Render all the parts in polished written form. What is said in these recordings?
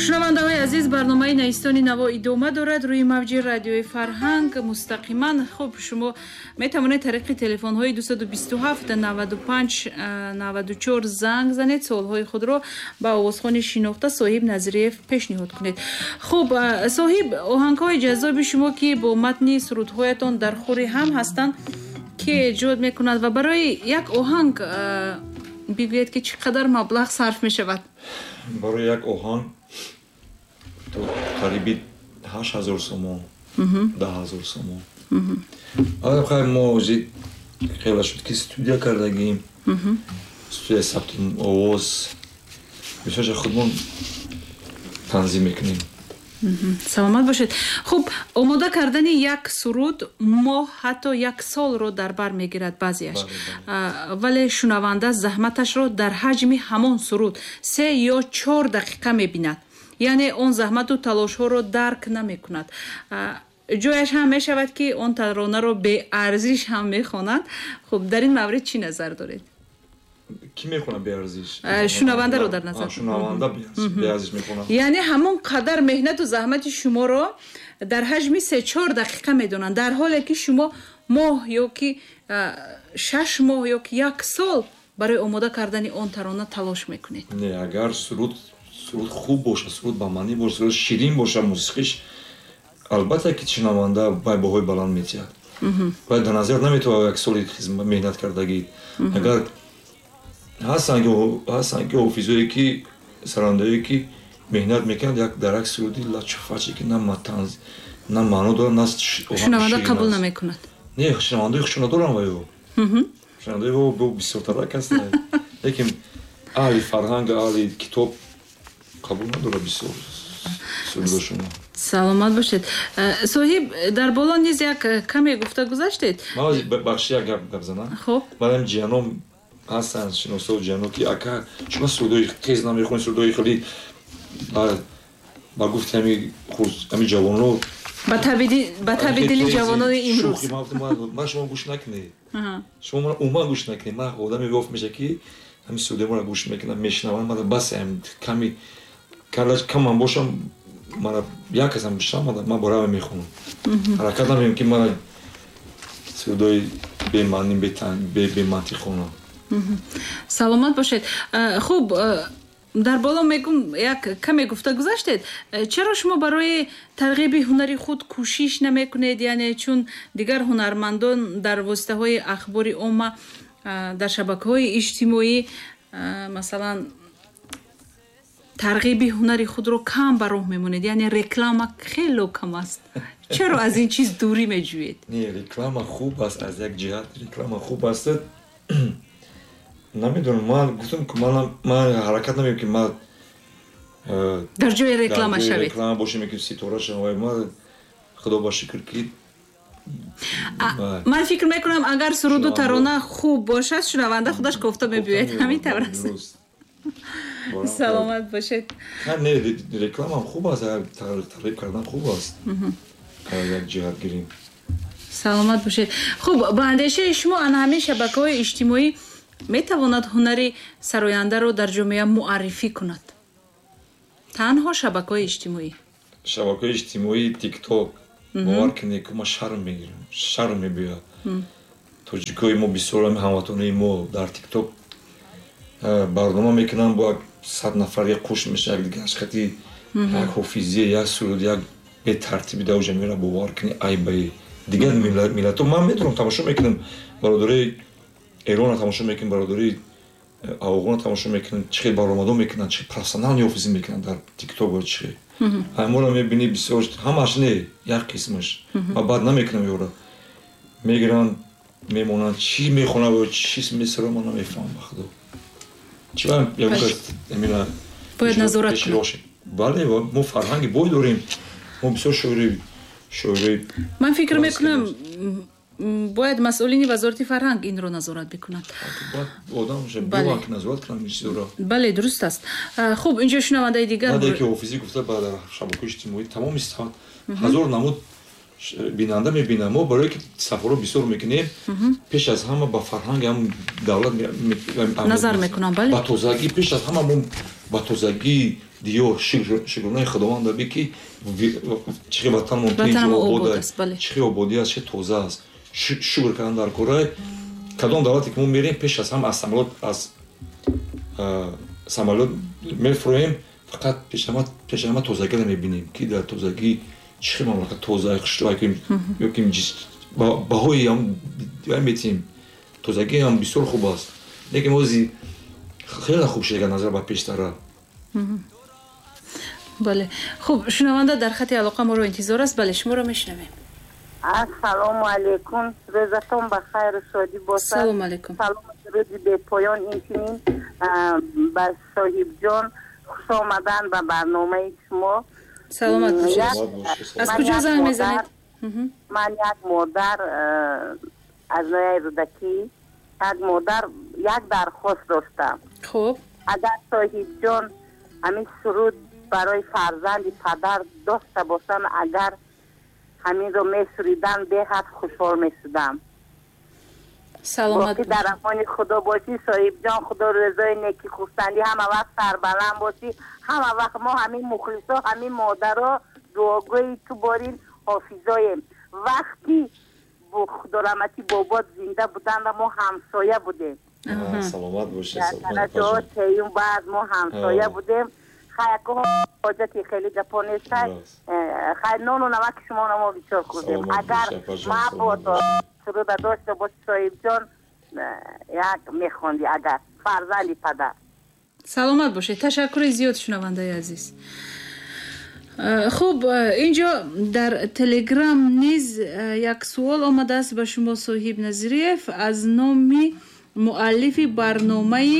шунавандаҳои азиз, барномаи наистони наво идома дорад рӯи мавҷи радиои Фарҳанг мустақиман. Хуб, шумо метавонед тариқи телефонҳои 227 95 94 занг занед, суолҳои худро ба овозхони шинохта соҳиб Назириев пешниҳод кунед. Хуб, соҳиб, оҳангҳои ҷаззоби шумо ки бо матни сурудҳоятон дар хури ҳам ҳастанд, ки эҷод мекунад ва барои як оҳанг бигӯед ки чӣ қадар маблағ сарф мешавад? Барои як оҳанг қариби 8000 сомон, 10000 сомон. Агар бихоем мо ҳозир хела шуд ки студия кардагим, студия сабти овоз, бисёрша худмон танзим мекунем. саломат бошед. Хуб, омода кардани як суруд моҳ ҳатто як солро дар бар мегирад баъзияш, вале шунаванда заҳматашро дар ҳаҷми ҳамон суруд 3 ё 4 дақиқа мебинад, яъне он заҳмату талошҳоро дарк намекунад. ҷояш ҳам мешавад ки он таронаро беарзиш ҳам мехонад. Хуб, дар ин маврид чӣ назар доред? Ки мехона беарзиш? Шунавандаро дар назар. Шунаванда беарзиш мехона. Яъне ҳамон қадар меҳнату заҳмати шуморо дар ҳаҷми 3-4 дақиқа медонанд, дар ҳоле ки шумо моҳ ё ки 6 моҳ ё ки 1 сол барои омода кардани он тарона талош мекунед. Не, агар суруд хуб боша, суруд ба маънӣ боша, суруд ширин боша, мусиқиш, албатта ки шунаванда бай баҳои баланд метиҳад. Бояд дар назар наметавонад як соли меҳнат кардагӣ. Агар ҳастанд ки ҳофизое ки сарандаое ки меҳнат мекунад, як дар як суруди лачуфаче ки на матанз, на маъно дорад, на шунаванда қабул намекунад. Не, шунавандаи хушуна дорам ваё. Шунавандаи бо бисёртарак ҳастанд. Лекин аҳли фарҳанг, аҳли китоб қабул надорад бисёр сурудошуно. саломат бошед. Соҳиб, дар боло низ як каме гуфта гузаштед. Ман бахши як гап занам. Хуб. Манам ҷиҳаном ҳастанд, шиносои ҷиҳано ки ака чума сурудои тез намехонӣ, сурудои хеле ба гуфти ҳами ҷавонро ба таби дили ҷавонони имрӯз. Ман шумо гӯш накунед. Шумо мана умуман гӯш накунед. Ман одаме воф меша ки ҳами сурудои мора гӯш мекунам, мешунавам, мана басам ками каман бошам, мана як касам бишам, ман борава мехонам. ҳаракат намекунам ки мана сурудои бемаънӣ, бемантиқ хонам. саломат бошед. Хуб, дар боло мегум як каме гуфта гузаштед. Чаро шумо барои тарғиби ҳунари худ кӯшиш намекунед? Яъне чун дигар ҳунармандон дар воситаҳои ахбори умма, дар шабакаҳои иҷтимоӣ масалан тарғиби ҳунари худро кам ба роҳ мемонед, яъне реклама хело кам аст. чаро аз ин чиз дурӣ меҷӯед? Не, реклама хуб аст, аз як ҷиҳат реклама хуб аст. намедонам, ман гуфтам ки ман ҳаракат намекунам ки ман дар ҷои реклама шавед. Реклама бошем ки ситора шавам. Ман худо ба шукр ки ман фикр мекунам агар суруду тарона хуб бошад, шунаванда худаш кофта мебиёяд. ҳамин тавр аст. саломат бошед. Не, рекламам хуб аст, тарғиб кардан хуб аст. як ҷиҳат гирем. саломат бошед. Хуб, ба андешаи шумо ана ҳамин шабакаҳои иҷтимоӣ метавонад ҳунари сарояндаро дар ҷомеа муаррифӣ кунад? танҳо шабакаҳои иҷтимоӣ? Шабакаҳои иҷтимоӣ, тикток, бовар кунед ки ман шарм мегирам, шарм мебиёяд. тоҷикои мо бисёр ҳамватонои мо дар тикток барнома мекунам, бо 100 нафар як қӯш меша, як дигар ашқати як ҳофизия, як суруд, як бетартиби дар ҷамеъро бовар кунед айбаи дигар миллатҳо. Ман метавонам тамошо мекунам, бародари Эрона тамошо мекунам, бародари афғона тамошо мекунам, чӣ хел баромадо мекунанд, чӣ профессионални ҳофизӣ мекунанд дар тикток ва чӣ. ҳамонро мебинӣ бисёр, ҳамаш не, як қисмаш. Ва баъд намекунам ёра. Мегиранд, мемонанд, чӣ мехонанд ва чӣ месаро ман намефаҳмам ба худо. Чӣ вақт ямина бояд назорат кунад. Бале, мо фарҳанги бой дорем. Мо бисёр шоири ман фикр мекунам бояд масъулини вазорати фарҳанг инро назорат бикунад. бале, дуруст аст. хуб, инҷо шунавандаи дигар ки ҳофизӣ гуфта ба шабакаҳои иҷтимоӣ тамоми ҳазор намуд бинанда мебинам. Мо барое ки сафарҳо бисёр мекунем, пеш аз ҳама ба фарҳанги ҳам давлат назар мекунам. Бале, ба тозагӣ, пеш аз ҳама мо ба тозагӣ, диёр шигрнаи худованд аби ки чӣ ватан ватанамо обод аст, бале, чӣ ободӣ аст, чӣ тоза аст. Шукр кардан дар кораи кадом давлате ки мо мерем пеш аз ҳама аз самолёт мефуроем, фақат пешама тозагиро мебинем ки дар тозагӣ чӣ мамлакат тоза ёки баҳои ҳам метим тозагӣ ҳам бисёр хуб аст, лекин ози хеле хуб шуда назар ба пештара. бале, хуб, шунаванда дар хати алоқа моро интизор аст. Бале, шуморо мешунавем. ассалому алайкум, рӯзатон ба хайру шодӣ бошад. салому алайкум. саломи рӯзи бепоён инчунин ба соҳибҷон хуш омадан ба барномаи шумо. саломат бошед. аз куҷо занг мезанед? ман як модар аз нояи рӯдакӣ, як модар як дархост доштам. хуб, агар соҳибҷон ҳамин суруд барои фарзанди падар дошта бошанд, агар ҳаминро месуридан беҳад хушҳол мешудам. саломат бошӣ, дар амони худо бошӣ соҳибҷон. худо рӯзои неки хурсандӣ ҳама вақт сарбаланд бошӣ. ҳама вақт мо ҳамин мухлисо, ҳамин модаро дуогӯи ту борин ҳофизоем. вақти худорамати бобот зинда буданда мо ҳамсоя будем. саломат бошед. чеюм баъд мо ҳамсоя будем. хаяко ҳоҷати хеле гапо нестай. хай нону намаки шумо намо бичор курдем. агар маҳбото суруда дошта боши соҳибҷон, як мехонди агар фарзанди падар. саломат бошед. ташаккури зиёд шунавандаи азиз. хуб, инҷо дар телеграм низ як суол омадааст ба шумо соҳиб Назириев аз номи муаллифи барномаи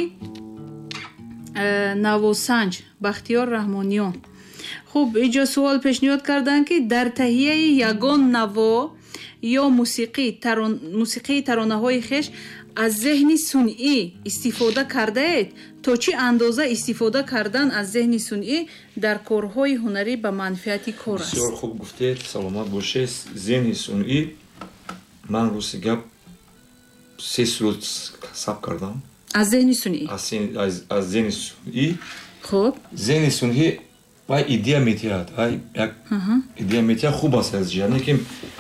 навосанҷ Бахтиёр Раҳмониён. хуб, инҷо суол пешниҳод карданд ки дар таҳияи ягон наво ё мусиқии таронаҳои хеш аз зеҳни сунъӣ истифода кардаед? то чӣ андоза истифода кардан аз зеҳни сунъӣ дар корҳои ҳунарӣ ба манфиати кор аст? бисёр хуб гуфтед. саломат бошед. зеҳни сунъӣ, ман рӯзи гап 3 сурат сабт кардам. аз зеҳни сунъӣ? аз зеҳни сунъӣ. хуб, зеҳни сунъӣ вай идея метиҳад, вай як идея метиҳад, хуб аст аз ҷиҳат, лекин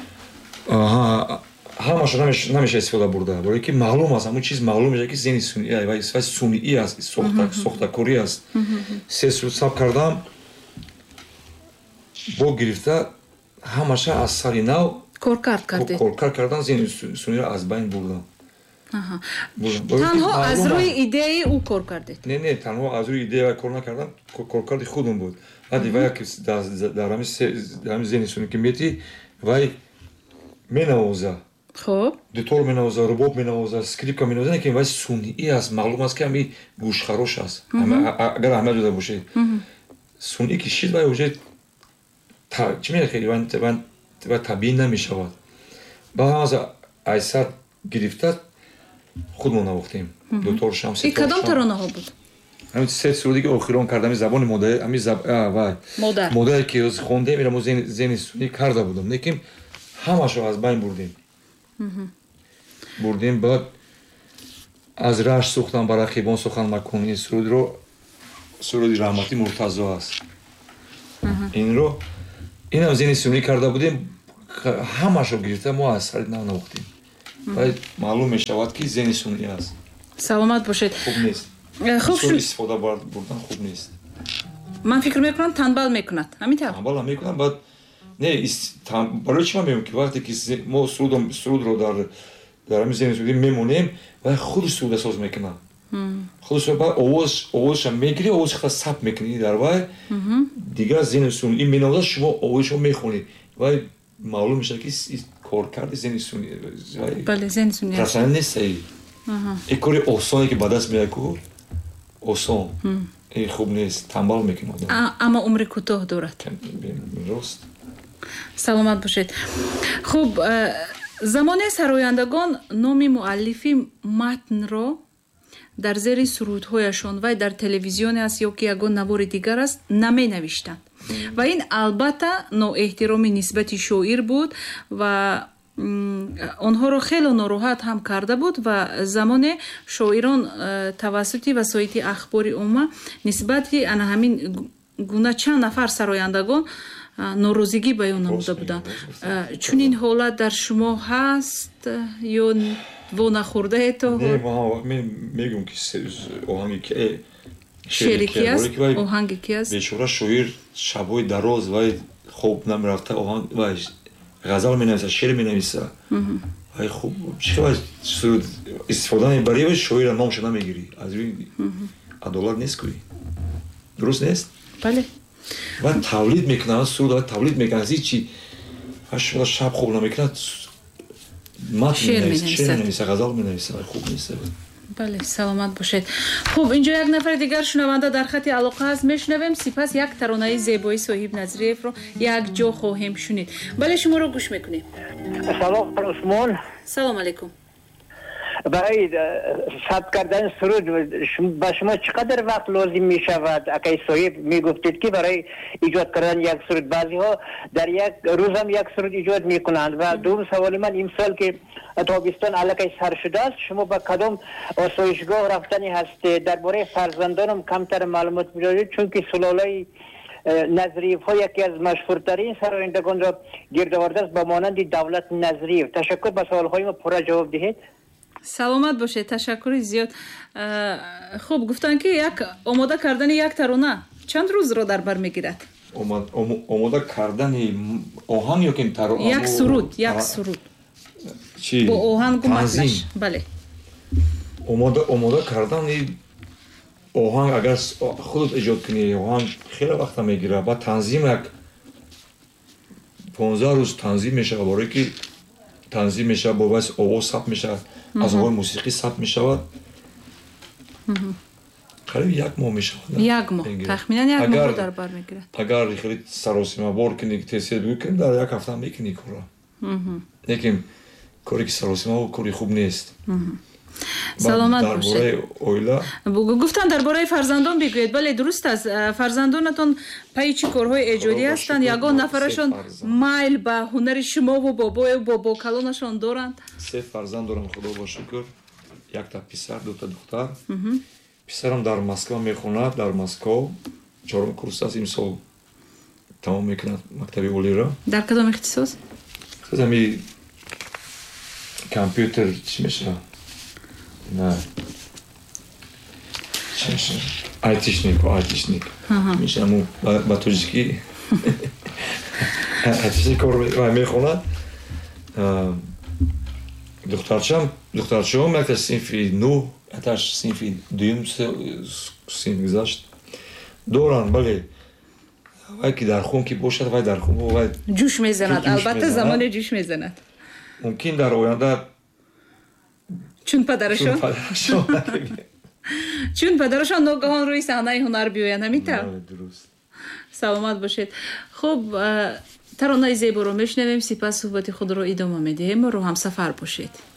ҳамаша намеша истифода бурда, барое ки маълум аст, ҳамун чиз маълум мешавад ки зеҳни сунъӣ вай сунъӣ аст, сохтакорӣ аст. 3 сурат сабт кардам, бо гирифта ҳамаша аз сари нав коркар кардан зеҳни сунъиро аз байн бурдам. танҳо аз рӯи идеяи ӯ кор кардед? Не, танҳо аз рӯи идея кор накардам, коркарди худам буд. вақти вай дар ҳамин зеҳни сунъӣ ки метӣ, вай менавоза, дутор менавоза, рубоб менавоза, скрипка менавоза, лекин вай сунъӣ аст, маълум аст ки ҳамин гӯшхарош аст. агар аҳамият дода бошед, сунъӣ ки шид вай уже чӣ мехели, вай табиӣ намешавад. ба ҳамаза айсар гирифта худмон навохтем. дутор шамси кадом таронаҳо буд? ҳамин 3 суроди ки охирон кардам забони модаре ки хондем, ира мо зеҳни сунъӣ карда будам, лекин ҳамашо аз байн бурдем. баъд аз рашт сухтан ба рақибон сухан макунӣ суроди раҳмати Муртазо аст. инам зеҳни сунъӣ карда будем, ҳамашо гирифта мо аз сари нав навохтем. маълум мешавад ки зеҳни сунъӣ аст. саломат бошед. хуб нест. бисёр истифода бурдан хуб нест. ман фикр мекунам танбал мекунад. ҳамин танбал мекунад. баъд не барои чӣ ман мегӯям ки вақте ки мо сурудро дар ҳамин зеҳни сунъӣ мемонем, вай худ суруд соз мекунад. баъд овозша мегирӣ, овозша сабт мекунӣ дар вай, дигар зеҳни сунъӣ менавозад, шумо овозшо мехонӣ, вай маълум мешавад ки коркарди зеҳни сунъӣ. бале, зеҳни сунъӣ расана нест. ин кори осоне ки ба даст меяд ку осон, ин хуб нест, танбал мекунад, аммо умри кӯтоҳ дорад. рост. саломат бошед. хуб, замони сарояндагон номи муаллифи матнро дар зери сурудҳояшон, вай дар телевизионе аст ё ки ягон навори дигар аст, наменавиштанд. ва ин албатта ноэҳтироми нисбати шоир буд ва онҳоро хеле нороҳат ҳам карда буд. ва замоне шоирон тавассути васоити ахбори умма нисбати ана ҳамин гуна чанд нафар сарояндагон норозигӣ баён намуда буданд. Чунин ҳолат дар шумо ҳаст ё вонахӯрдаето? Не, мен мегӯм ки оҳанги ки шери ки аст? Оҳанги ки аст? бечора шоир шабҳои дароз вай хоб намерафта оҳанг вай ғазал менависа, шеър менависа. Вай хуб чӣ истифода мебарӣ ва шоира номша намегирӣ. Аз рӯи адолат нест кӯи. Дуруст нест? Бале. ва тавлид мекунад, суруд ва тавлид мекунад. Чӣ ва шаб хоб намекунад. Матн менависа, ғазал менависа. Хуб нест. бале, саломат бошед. Хуб, инҷо як нафари дигар шунаванда дар хати алоқа ҳаст, мешунавем. Сипас як таронаи зебои Соҳиб Назриевро як ҷо хоҳем шунид. Бале, шуморо гӯш мекунем. Салом Усмон. Салом алейкум. برای ثبت کردن سرود با شما چقدر وقت لازم می شود؟ اگه صاحب می گفتید که برای ایجاد کردن یک سرود بعضی ها در یک روز هم یک سرود ایجاد می کنند. و دوم سوال من امسال که تابستان علاقه سر شده است، شما با کدام آسایشگاه رفتنی هستید؟ درباره فرزندانم کمتر معلومات می‌دهید، چون که سلاله نظریف ها یکی از مشهورترین سرایندگان را گرد آورده است با مانند دولت نظریف. تشکر. به سوال های ما پورا جواب دهید. саломат бошед, ташаккури зиёд. Хуб, гуфтанд ки як омода кардани як тарона чанд рӯзро дар бар мегирад? омода кардани оҳанг ё ки тарона? Як суруд, як суруд. Чӣ? Бо оҳангу матнаш. Бале. омода кардани оҳанг агар худат эҷод кунӣ, оҳанг хеле вақта мегирад. Баъд танзим як 15 рӯз танзим мешавад, барое ки танзим мешавад, бо вайс овоз сабт мешавад, аз овои мусиқӣ сабт мешавад. қариб як моҳ мешавад. Як моҳ, тахминан як моҳ дар бар мегирад. Агар хеле саросимавор кунӣ, тесет бикунӣ, дар як ҳафта мекунӣ корро. Лекин кори ки саросимавор кори хуб нест. саломат бошед. Дарбораи оила гуфтанд дарбораи фарзандон бигӯед. Бале, дуруст аст. Фарзандонатон паи чӣ корҳои эҷодӣ ҳастанд? Ягон нафарашон майл ба ҳунари шумову бобою бобокалонашон доранд? 3 фарзанд дорам, худо ба шукр. Якта писар, дута духтар. Писарам дар Москва мехонад, дар Москва 4 курс аст, имсол тамом мекунад мактаби олиро. Дар кадом ихтисос? Хазами компютер чӣ мешавад? Не. Айтишник. Мишаму ба тоҷики. Айтишник кор мехонад. Духтарчаам як синфи 9, аташ синфи 2 синф гузашт. Доранд, бале. Вай ки дар хун ки бошад, вай дар хун вай ҷӯш мезанад. Албатта замоне ҷӯш мезанад. Мумкин дар оянда чун падарашон ногаҳон рӯи саҳнаи ҳунар биёянд. ҳамин дуруст. саломат бошед. хуб, таронаи зеборо мешунавем, сипас суҳбати худро идома медиҳем. мо ро ҳамсафар бошед.